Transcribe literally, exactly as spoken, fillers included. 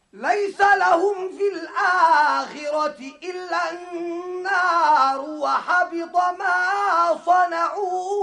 ليس لهم في الآخرة إلا النار وحبط ما صنعوا